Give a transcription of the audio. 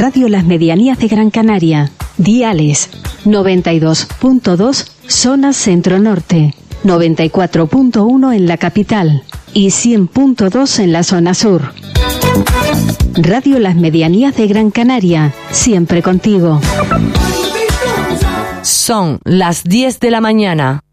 Radio Las Medianías de Gran Canaria. Diales 92.2 zona centro-norte, 94.1 en la capital y 100.2 en la zona sur. Radio Las Medianías de Gran Canaria, siempre contigo. Son las 10 de la mañana.